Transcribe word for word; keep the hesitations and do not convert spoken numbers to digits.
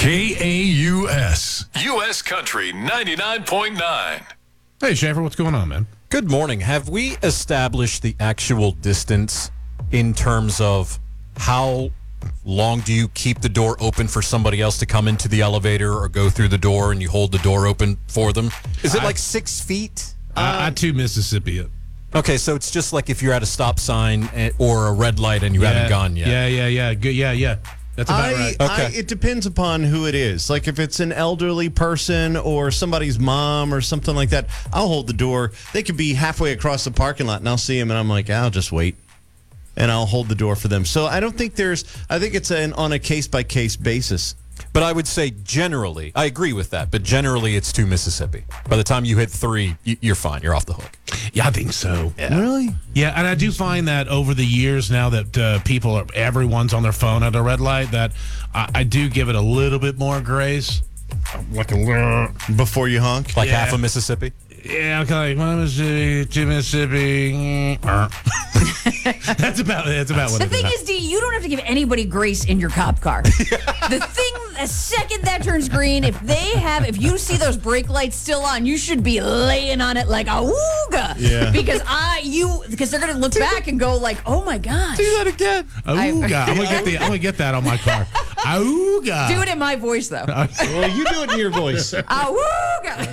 K A U S. U S Country ninety-nine point nine. Hey, Schaefer, what's going on, man? Good morning. Have we established the actual distance in terms of how long do you keep the door open for somebody else to come into the elevator or go through the door and you hold the door open for them? Is it I- like six feet? I, I too Mississippi it. Okay, so it's just like if you're at a stop sign eh, or a red light and you haven't gone yet. Yeah, yeah, yeah. Good. Yeah, yeah. That's about I, right. I, Okay. it depends upon who it is. Like if it's an elderly person or somebody's mom or something like that, I'll hold the door. They could be halfway across the parking lot and I'll see them and I'm like, I'll just wait. And I'll hold the door for them. So I don't think there's, I think it's an on a case-by-case basis. But I would say generally, I agree with that, but generally it's to Mississippi. By the time you hit three, y- you're fine. You're off the hook. Yeah, I think so. Really? Yeah, and I do find that over the years now that uh, people are, everyone's on their phone at a red light, that I, I do give it a little bit more grace. Like a little. Before you honk? Like Yeah. half of Mississippi? Yeah, I'm kind of like, one Mississippi, two Mississippi. that's about That's about what The it thing is. is, D, you don't have to give anybody grace in your cop car. The thing, the second that turns green, if they have, if you see those brake lights still on, you should be laying on it like a wooga. Yeah. Because I, you, because they're gonna look back and go like, oh my gosh. Do that again. Ooga. I'm gonna get the. I'm gonna get that on my car. Ooga. Do it in my voice though. Well, you do it in your voice. Awooga.